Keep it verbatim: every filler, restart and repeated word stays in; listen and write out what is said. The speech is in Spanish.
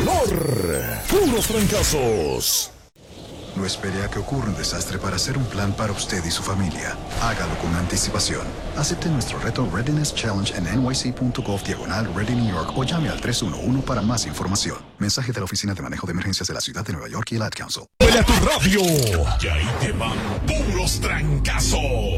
color. Puros trancazos. No espere a que ocurra un desastre para hacer un plan para usted y su familia. Hágalo con anticipación. Acepte nuestro reto Readiness Challenge en N Y C punto gov diagonal Ready New York o llame al tres uno uno para más información. Mensaje de la Oficina de Manejo de Emergencias de la Ciudad de Nueva York y el Ad Council. ¡Huele a tu radio! Y ahí te van puros trancazos.